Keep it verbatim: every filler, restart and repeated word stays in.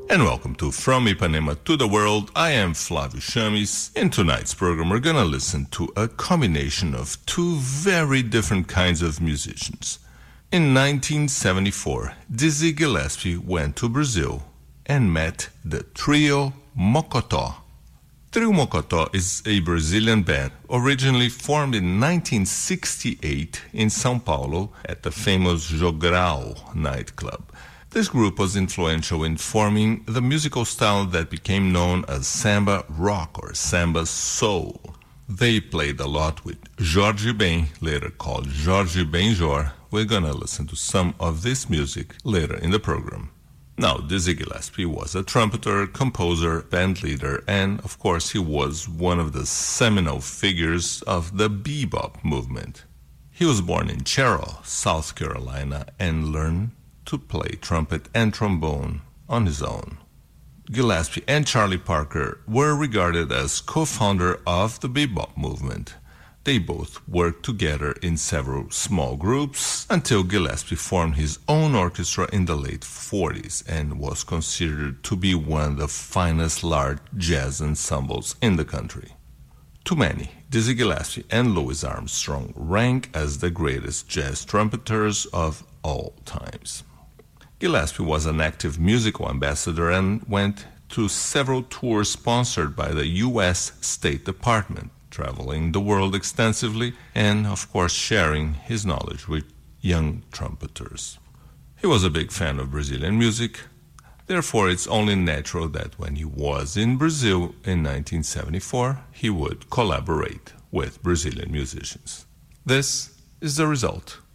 And welcome to From Ipanema to the World. I am Flavio Chamis. In tonight's program, we're going to listen to a combination of two very different kinds of musicians. In nineteen seventy-four, Dizzy Gillespie went to Brazil and met the Trio Mocotó. Trio Mocotó is a Brazilian band originally formed in nineteen sixty-eight in São Paulo at the famous Jogral nightclub. This group was influential in forming the musical style that became known as samba rock or samba soul. They played a lot with Jorge Ben, later called Jorge Benjor. We're gonna listen to some of this music later in the program. Now, Dizzy Gillespie was a trumpeter, composer, band leader, and of course he was one of the seminal figures of the bebop movement. He was born in Cherokee, South Carolina, and learned to play trumpet and trombone on his own. Gillespie and Charlie Parker were regarded as co-founder of the bebop movement. They both worked together in several small groups until Gillespie formed his own orchestra in the late forties and was considered to be one of the finest large jazz ensembles in the country. To many, Dizzy Gillespie and Louis Armstrong rank as the greatest jazz trumpeters of all times. Gillespie was an active musical ambassador and went to several tours sponsored by the U S State Department, traveling the world extensively and, of course, sharing his knowledge with young trumpeters. He was a big fan of Brazilian music. Therefore, it's only natural that when he was in Brazil in nineteen seventy-four, he would collaborate with Brazilian musicians. This is the result